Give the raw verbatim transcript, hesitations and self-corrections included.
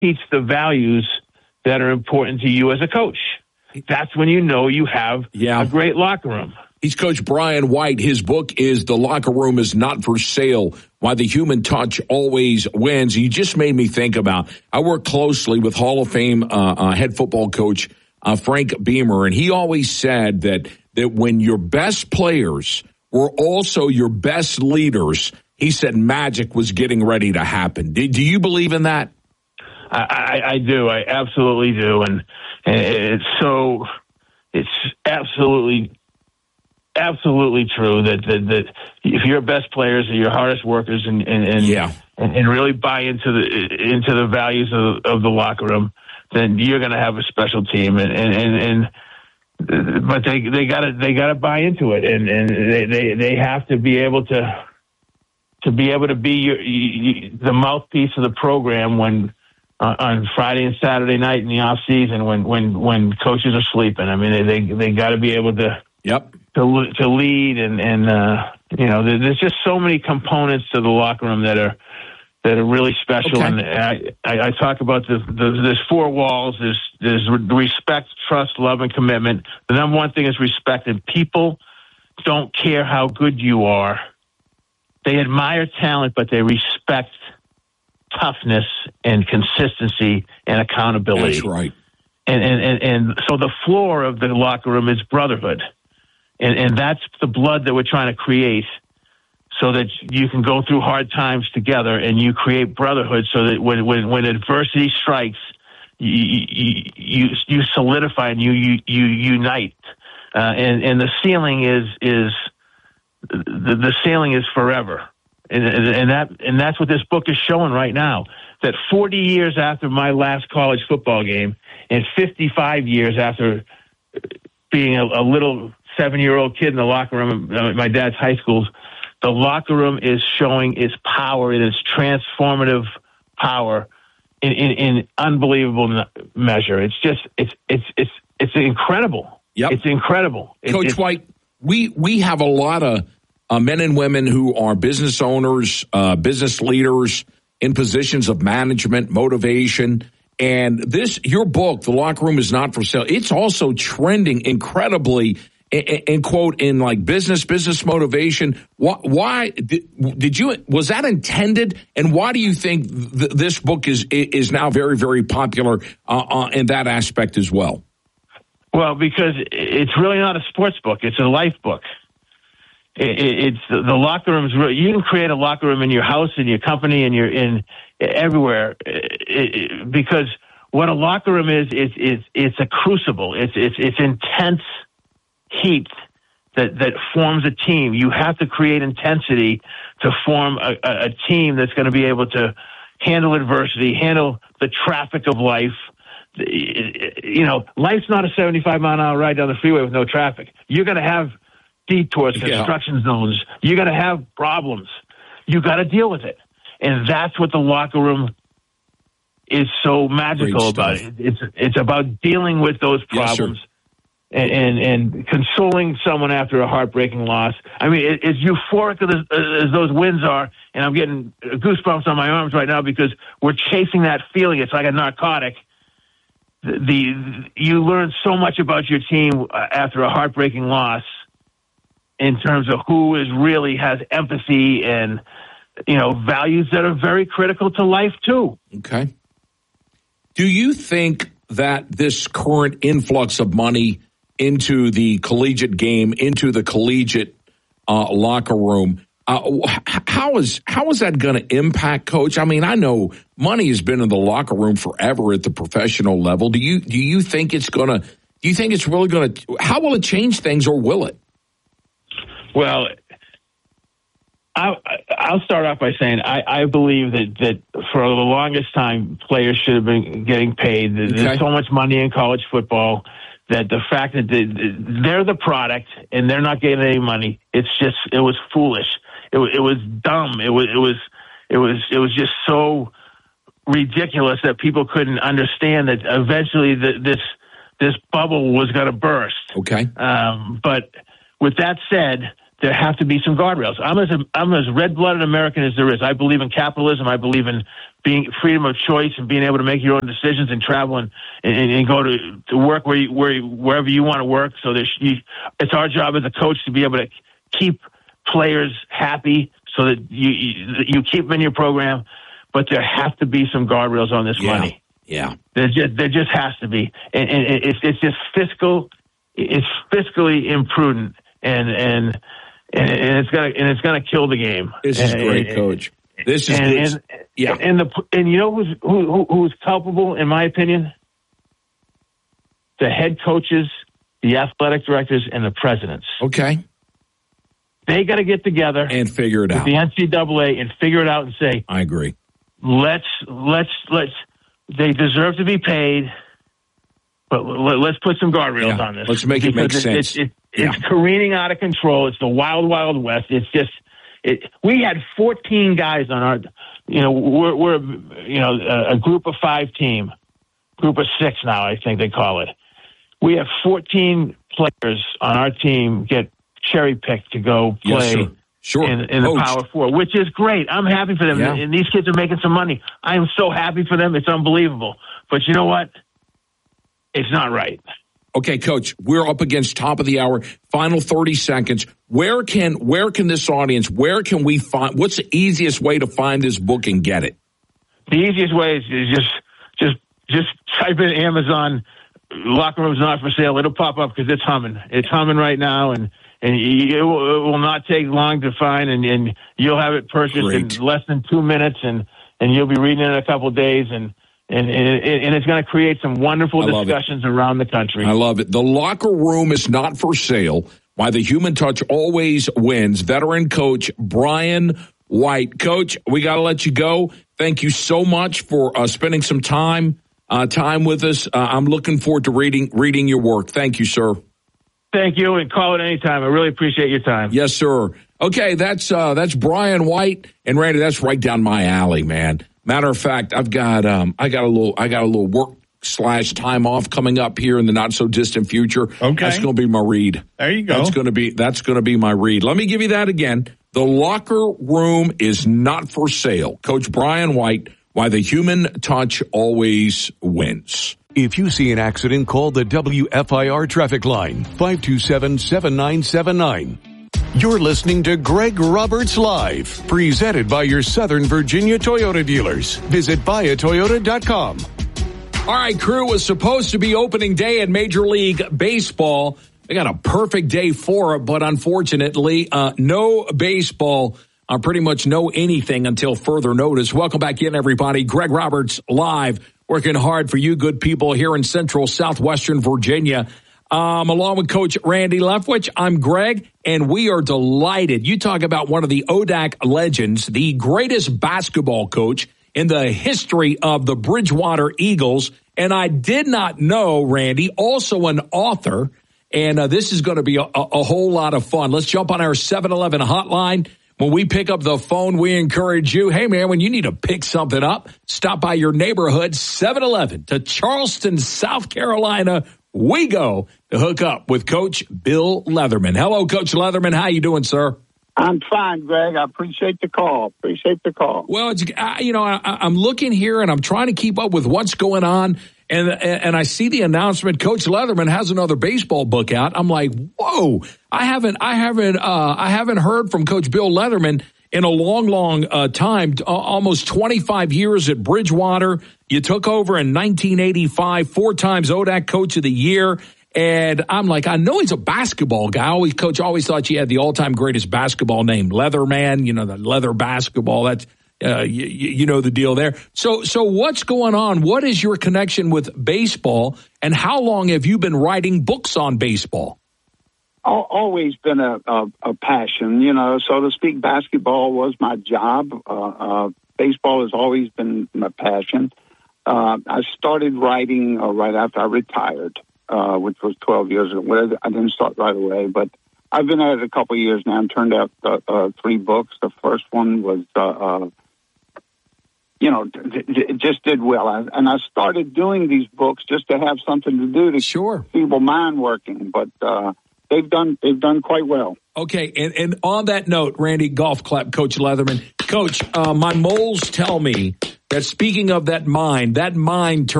teach the values that are important to you as a coach. That's when you know you have yeah. a great locker room. He's Coach Brian White. His book is The Locker Room is Not for Sale, Why the Human Touch Always Wins. You just made me think about, I work closely with Hall of Fame uh, uh, head football coach uh, Frank Beamer, and he always said that, that when your best players were also your best leaders, he said magic was getting ready to happen. Do, do you believe in that? I, I, I do. I absolutely do. And, and it's so, it's absolutely Absolutely true that, that that if your best players are your hardest workers and and and, yeah. and, and really buy into the into the values of, of the locker room, then you're going to have a special team. And and, and, and but they they got to they got to buy into it, and, and they, they they have to be able to to be able to be your, you, the mouthpiece of the program when uh, on Friday and Saturday night in the off season when when when coaches are sleeping. I mean they they, they got to be able to. Yep. To to lead and and uh, you know there's just so many components to the locker room that are that are really special. Okay. And I, I, I talk about the, the there's four walls. There's there's respect, trust, love, and commitment. The number one thing is respect. And people don't care how good you are. They admire talent, but they respect toughness and consistency and accountability. That's right. And and and, and so the floor of the locker room is brotherhood. And, and that's the blood that we're trying to create so that you can go through hard times together and you create brotherhood so that when, when, when adversity strikes, you, you, you, you solidify and you, you, you unite. Uh, and, and the ceiling is, is the, the ceiling is forever. And, and that, and that's what this book is showing right now, that forty years after my last college football game and fifty-five years after being a, a little seven-year-old kid in the locker room at my dad's high schools, the locker room is showing its power, its transformative power in, in, in unbelievable measure. It's just, it's, it's, it's, it's incredible. Yep. It's incredible. Coach it's, White, we, we have a lot of uh, men and women who are business owners, uh, business leaders in positions of management, motivation. And this, your book, The Locker Room is Not for Sale, it's also trending incredibly. And quote in like business, business motivation. Why, why did, did you, was that intended? And why do you think th- this book is, is now very, very popular uh, uh, in that aspect as well? Well, because it's really not a sports book. It's a life book. It, it, it's the locker room is really, you can create a locker room in your house, in your company, and you're in everywhere. It, it, because what a locker room is, is, is it's a crucible. It's, it's, it's intense heat that, that forms a team. You have to create intensity to form a, a, a team that's going to be able to handle adversity, handle the traffic of life. You know, life's not a seventy-five mile an hour ride down the freeway with no traffic. You're going to have detours, construction yeah. zones. You're going to have problems. You got to deal with it. And that's what the locker room is so magical about. It. It's, it's about dealing with those problems. Yes, And, and and consoling someone after a heartbreaking loss. I mean, it, as euphoric as, as those wins are, and I'm getting goosebumps on my arms right now because we're chasing that feeling. It's like a narcotic. The, the you learn so much about your team after a heartbreaking loss, in terms of who is really has empathy and you know values that are very critical to life too. Okay. Do you think that this current influx of money into the collegiate game, into the collegiate uh, locker room, uh, how is how is that going to impact, Coach? I mean, I know money has been in the locker room forever at the professional level. Do you do you think it's going to? Do you think it's really going to? How will it change things, or will it? Well, I, I'll start off by saying I, I believe that, that for the longest time, players should have been getting paid. There's okay. so much money in college football that the fact that they, they're the product and they're not getting any money, it's just, it was foolish. It, it was dumb. It was, it was, it was, it was just so ridiculous that people couldn't understand that eventually the, this, this bubble was going to burst. Okay. Um, but with that said, there have to be some guardrails. I'm as I'm as red-blooded American as there is. I believe in capitalism. I believe in being freedom of choice and being able to make your own decisions and travel and, and, and go to, to work where you, where wherever you want to work. So there's, you, it's our job as a coach to be able to keep players happy so that you you, you keep them in your program. But there have to be some guardrails on this yeah. money. Yeah, there just there just has to be, and, and it's it's just fiscal. It's fiscally imprudent, and and and it's gonna and it's gonna kill the game. This is and, great, and, Coach. This is and, good. And, yeah, and the and you know who's who, who's culpable in my opinion? The head coaches, the athletic directors, and the presidents. Okay, they got to get together and figure it with out. The N C double A and figure it out and say, I agree. Let's let's let's. They deserve to be paid. But let's put some guardrails yeah, on this. Let's make it make it's, sense. It's, it's, yeah. it's careening out of control. It's the wild, wild west. It's just, it, we had fourteen guys on our, you know, we're, we're you know, a, a group of five team, group of six now, I think they call it. We have fourteen players on our team get cherry picked to go play yes, sure. in, in the Coach. Power Four, which is great. I'm happy for them. Yeah. And these kids are making some money. I am so happy for them. It's unbelievable. But you know what? It's not right. Okay, Coach, we're up against top of the hour. Final thirty seconds. Where can where can this audience, where can we find, what's the easiest way to find this book and get it? The easiest way is, is just just just type in Amazon, Locker Room's Not for Sale. It'll pop up because it's humming. It's humming right now, and, and it, will, it will not take long to find, and, and you'll have it purchased Great. in less than two minutes, and, and you'll be reading it in a couple of days, and And, and, and it's going to create some wonderful discussions around the country. I love it. The Locker Room is Not for Sale. Why the Human Touch Always Wins. Veteran coach Brian White. Coach, we got to let you go. Thank you so much for uh, spending some time uh, time with us. Uh, I'm looking forward to reading reading your work. Thank you, sir. Thank you, and call it anytime. I really appreciate your time. Yes, sir. Okay, that's uh, that's Brian White, and Randy, that's right down my alley, man. Matter of fact, I've got um, I got a little I got a little work slash time off coming up here in the not so distant future. Okay, that's going to be my read. There you go. That's going to be that's going to be my read. Let me give you that again. The Locker Room is Not for Sale. Coach Brian White. Why the Human Touch Always Wins. If you see an accident, call the W F I R traffic line five two seven, seven nine seven nine. You're listening to Greg Roberts Live, presented by your Southern Virginia Toyota dealers. Visit via toyota dot com. All right, crew, was supposed to be opening day in Major League Baseball. They got a perfect day for it, but unfortunately, uh, no baseball, uh, pretty much no anything until further notice. Welcome back in, everybody. Greg Roberts Live, working hard for you good people here in central southwestern Virginia. Um, along with Coach Randy Leftwich, I'm Greg, and we are delighted. You talk about one of the O D A C legends, the greatest basketball coach in the history of the Bridgewater Eagles. And I did not know, Randy, also an author. And uh, this is going to be a, a whole lot of fun. Let's jump on our seven eleven hotline. When we pick up the phone, we encourage you, hey, man, when you need to pick something up, stop by your neighborhood seven eleven to Charleston, South Carolina. We go to hook up with Coach Bill Leatherman. Hello, Coach Leatherman. How you doing, sir? I'm fine, Greg. I appreciate the call. Appreciate the call. Well, it's, I, you know, I, I'm looking here and I'm trying to keep up with what's going on. And, and I see the announcement, Coach Leatherman has another baseball book out. I'm like, whoa, I haven't, I haven't, uh, I haven't heard from Coach Bill Leatherman in a long, long uh, time, uh, almost twenty-five years at Bridgewater. You took over in nineteen eighty-five, four times O D A C Coach of the Year. And I'm like, I know he's a basketball guy. I always, Coach, always thought you had the all-time greatest basketball name, Leatherman, you know, the leather basketball. That's, uh, you, you know the deal there. So, so what's going on? What is your connection with baseball? And how long have you been writing books on baseball? Always been a, a, a passion, you know, so to speak. Basketball was my job. Uh, uh, baseball has always been my passion. Uh, I started writing uh, right after I retired, uh, which was twelve years ago. I didn't start right away, but I've been at it a couple of years now and turned out uh, uh, three books. The first one was, uh, uh, you know, d- d- it just did well. I, and I started doing these books just to have something to do to sure. keep my mind working, but uh, they've done they've done quite well. Okay, and, and on that note, Randy, golf clap, Coach Leatherman. Coach, uh, my moles tell me that speaking of that mind, that mind turns